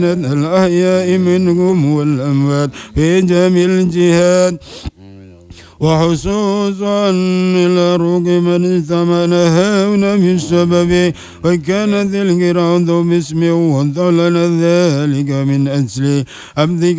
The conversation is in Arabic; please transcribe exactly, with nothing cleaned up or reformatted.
الأحياء منهم والأموات في جميع الجهات وخصوصا الأروق من ثمنها من سببه وكان ذي القراء ذو باسم وظلنا ذلك من أجل عبدك